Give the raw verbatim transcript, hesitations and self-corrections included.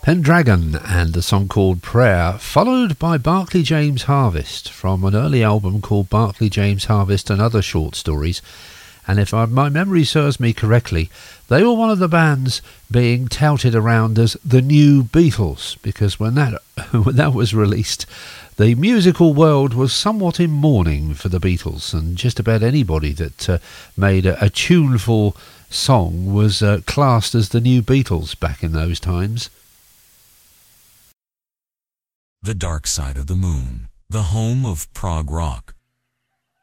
Pendragon and the song called Prayer, followed by Barclay James Harvest from an early album called Barclay James Harvest and Other Short Stories. And if I, my memory serves me correctly, they were one of the bands being touted around as the new Beatles, because when that when that was released, the musical world was somewhat in mourning for the Beatles, and just about anybody that uh, made a, a tuneful song was uh, classed as the new Beatles back in those times. The Dark Side of the Moon, the home of prog rock.